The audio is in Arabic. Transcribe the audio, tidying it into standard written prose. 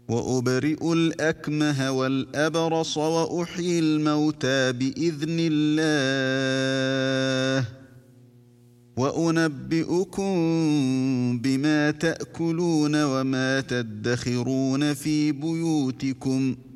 وأبرئ الأكمه والأبرص وأحيي الموتى بإذن الله وأنبئكم بما تأكلون وما تدخرون في بيوتكم